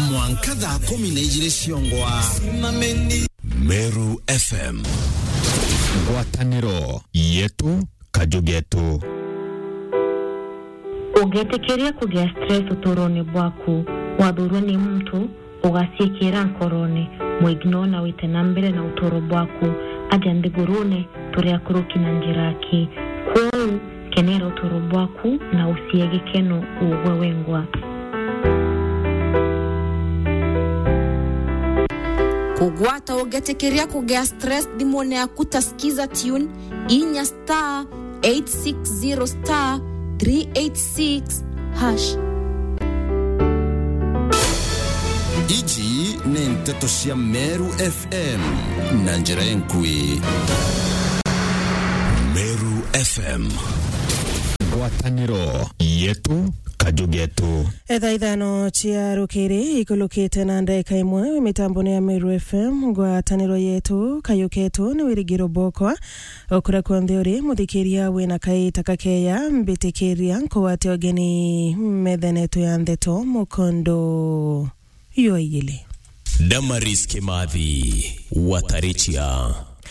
mwankadha 12 ciongwa. Meru FM, ngwataniro yetu kajugetu. Ungetekeria kugia stress utoroni bwaku, wadhurwa ni mtu ugasikira nkoroni, muignona wite nambere na utoro bwaku, ajande gurune turia kuruki na njiraki. Kwau kenera utoro bwaku na usiege keno uwe wengwa. Kugwata ugetekeria kugia stress dimone ya kutasikiza tune inya star 860 star 386 hash. Iji ni nteto cia Meru FM na njira enkui. Meru FM, ngwataniro yetu kajugetu. Ithano chia rukiri ikulukite na ndeka imwe mitambo ya Meru FM, ngwataniro yetu kayuketu ni wirigiro bokwa okura kontheori muthikiria wina kaita kakeya mbitikiria nkwate ogeni methenetu ya ndeto mukondo yoigile Damaris Kimathi Watarichia.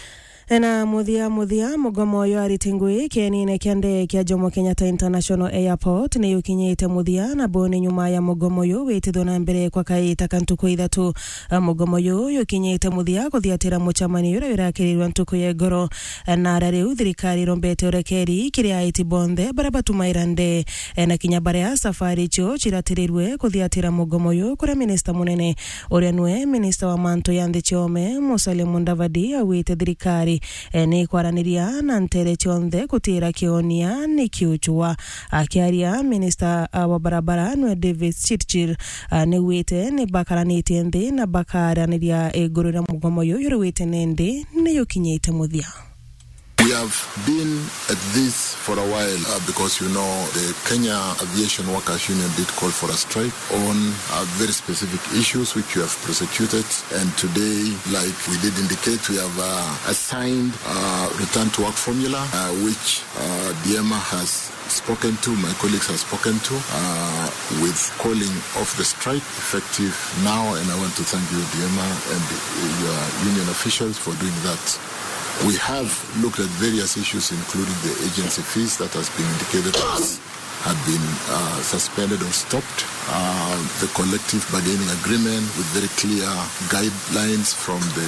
Na muthia mugomo yo aritingui kenine kiande kia Jomo Kenyatta International Airport ni yukinyite muthia na bone nyuma ya mugomo yo witithwo na mbere kwa kaita kantuku ithatu. Mugomo yo yukinyite muthia kuthiatira muchamani yura yurakirirwa ntuku ya goro na rariu thirikari rombete urekeri kiria iti bonde barabatu mairande na kinya bare safari cho chiratirirwe kuthiatira mugomo yo kura minister munene uria nwe minister wa manto yande chome Musalia Mudavadi awite thirikari ni kwaraniria na ntere chonde kutira kionia ni kiuchwa. Akiaria minister wa barabara nwe David Chirchir ni wite ni bakaraniti ndi na bakaraniria egurura mugomo yo yurwite nende ni yukinyite muthia. We have been at this for a while because, you know, the Kenya Aviation Workers Union did call for a strike on very specific issues which we have prosecuted. And today, like we did indicate, we have assigned return to work formula, which DEMA has spoken to, my colleagues have spoken to, with calling off the strike effective now. And I want to thank you, DEMA, and your union officials for doing that. We have looked at various issues, including the agency fees that has been indicated as had been suspended or stopped, the collective bargaining agreement with very clear guidelines from the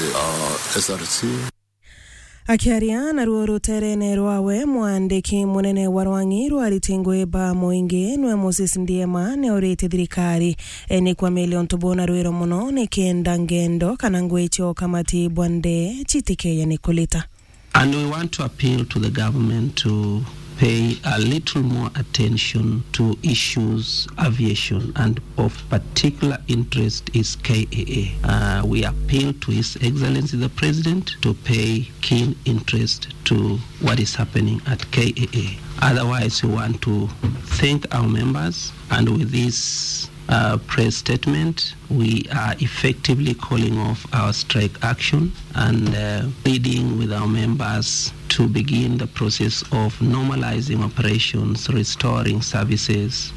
SRC. Akiaria na ruo ruterene rwawe mwandiki munene wa Rwangi rwaritingwe ba moinge nwe Moses Ndiema ne orete thirikari ni kwa milioni tubona rwero muno ni kenda ngendo kana ngwecho kamati bwande chitike ya Nikolita. And we want to appeal to the government to pay a little more attention to issues aviation, and of particular interest is KAA. We appeal to His Excellency the President to pay keen interest to what is happening at KAA. Otherwise, we want to thank our members, and with this press statement, we are effectively calling off our strike action and pleading with our members to begin the process of normalizing operations, restoring services.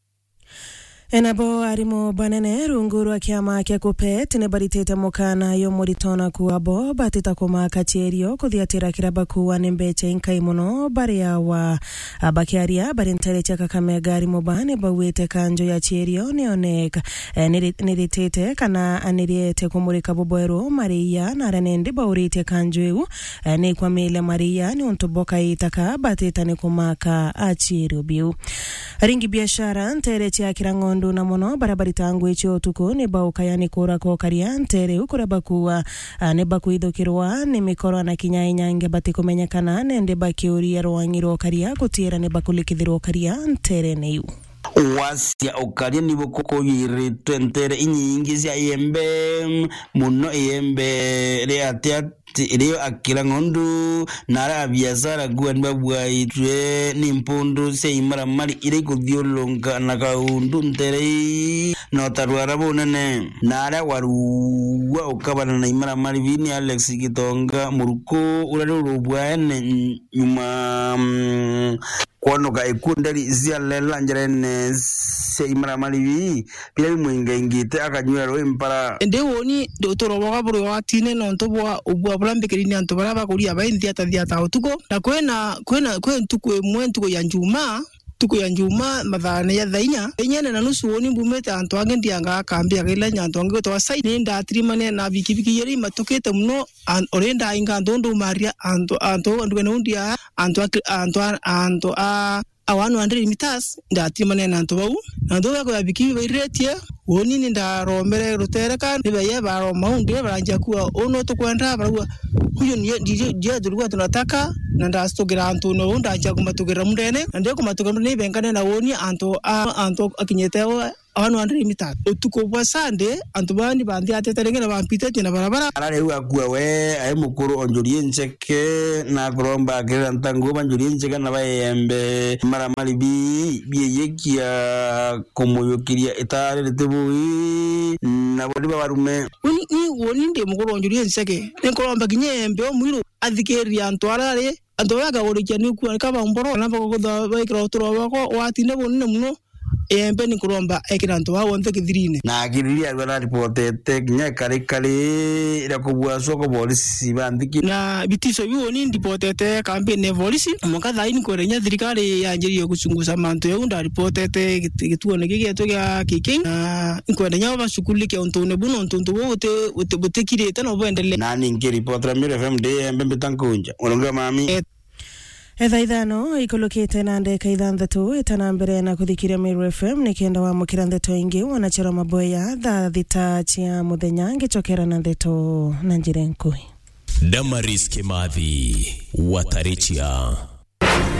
Enabo arimo banene runguru akiama kia kupet ne baritete mukana yo muritona kuabo batita kuma kacherio kuthiatira kiraba kuwa nembeche inkai muno baria wa abakiaria barintere chaka Kakamega arimo bane bawete kanjo ya cherio neoneka niritete kana aniriete kumurika boboero Maria na ranende baurite kanjo eu ne kwa mele Maria ni untuboka itaka batita ne kumaka acherio biu ringi biashara ntere chia kirango na mono barabari tangu echo tuko ne baukayani kora ko kariantere ukuraba kuwa ne bakuidokirwa ne mikoro na kinyai nyange batikomenya kana nende bakiuria Rwangiro karia kutira ne bakulikithiro kariantere neu wasia okaria nibo koko yiritwentere inyingi cia yembe muno yembe reatia ilio akila ngondu nara biashara gwa ndabwa itwe ni mpundu se imara mali ile kudhiolonga na kaundu ntere no tarwara bonene nara waruwa ukabana na imara mali vini Alex Gitonga muruko urarubwa ne nyuma kwano ga ikundari zialela njerene se imara mali bila mwinga ingite akanyura ro impara ende woni dotoro wakaburu watine no ntobwa ubwa bulambekeri ni antobara bakuri abaindi atadhiata utuko na kwena tuko mwentuko ya njuma tuko ya njuma madhane ya dhainya enyene na nusu woni mbumete anto agendi anga kambi agela nyanto ango to wasai nenda atrimane na bikibiki yeri matokete mno orenda inga ndondo maria anto ndugene undia anto awanu andre mitas ndati manena anto bau ndo yako yabikibi bairetie woni ninda romere rutereka nibaye baro maunde baranja kuwa ono to kwenda barua huyo ndiye tulikuwa tunataka na ndastogira anto no ndaja kumatogira mundene ndeko kumatogira ne benkane na woni anto akinyetewa awanu andre mitas utuko bwa sande anto bandi bandi ateterenge na bampite tina barabara arare uakua we ai mukuru onjurie ncheke na kuromba kira ntango banjurie ncheke na bayembe maramali biyekia komoyokiria etare letebui na bodi barume woni ndi mukuru onjurie ncheke nkuromba kinyembe omwiro athikeria antwarare antoyaga gorikia ni kuwa kaba mboro na bako baikira otoro bako watinde bonne muno embe ni kuromba ekiranto wa wonte kithirine na akiriria rwa ripotete nya kare ira kubwa soko polisi bandiki na bitiso biwoni ndipotete campaign ne polisi mukatha ini korenya thirikari yanjiriyo kuchunguza manto yunda ripotete gituone gigeto gya kiki na inkorenya bashukulike ontone buno ontonto wote kirete no bendele na ninge reporter Mira FM de mbembe tankunja olonga mami Etha ithano ikolokete na ndeka ithanthatu itana mbere na kuthikiria Meru FM nikienda wa mukira ndeto ingi wanachora maboya thaa thita cia muthenya ngicokera na ndeto na njira nkui Damaris Kimathi Watarichia